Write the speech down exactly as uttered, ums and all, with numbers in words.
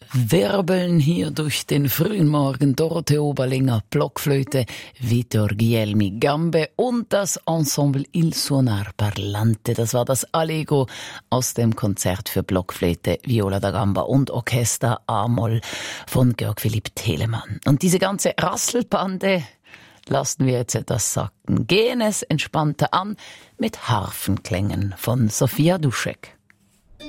Wirbeln hier durch den frühen Morgen Dorothee Oberlinger, Blockflöte, Vittor Guglielmi, Gambe und das Ensemble Il Suonar Parlante. Das war das Allegro aus dem Konzert für Blockflöte, Viola da Gamba und Orchester A-Moll von Georg Philipp Telemann. Und diese ganze Rasselbande lassen wir jetzt etwas sacken. Gehen es entspannter an mit Harfenklängen von Sophia Duschek.